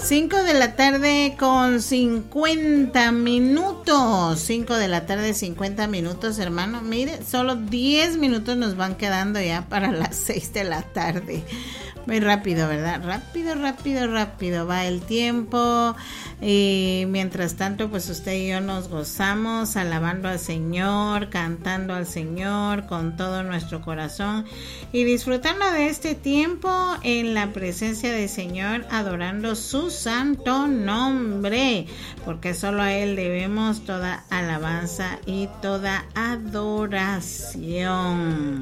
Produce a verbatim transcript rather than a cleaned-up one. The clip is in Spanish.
cinco de la tarde con cincuenta minutos. cinco de la tarde, cincuenta minutos, hermano. Mire, solo diez minutos nos van quedando ya para las seis de la tarde. Muy rápido, ¿verdad? Rápido, rápido, rápido va el tiempo. Y mientras tanto, pues usted y yo nos gozamos alabando al Señor, cantando al Señor con todo nuestro corazón y disfrutando de este tiempo en la presencia del Señor, adorando su santo nombre, porque solo a Él debemos toda alabanza y toda adoración.